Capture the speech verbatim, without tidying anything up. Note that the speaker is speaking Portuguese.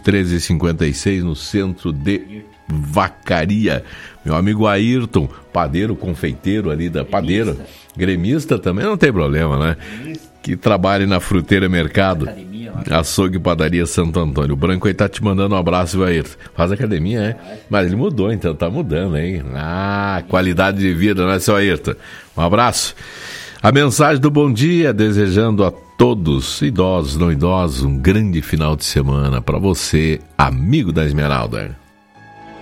treze e cinquenta e seis, no centro de Vacaria. Meu amigo Ayrton, padeiro, confeiteiro ali da padeira, gremista também, não tem problema, né? Que trabalha na Fruteira Mercado, Açougue Padaria Santo Antônio. O Branco aí tá te mandando um abraço, Ayrton. Faz academia, é? Mas ele mudou, então tá mudando, hein? Ah, qualidade de vida, não é, seu Ayrton? Um abraço. A mensagem do bom dia, desejando a todos, idosos, não idosos, um grande final de semana para você, amigo da Esmeralda.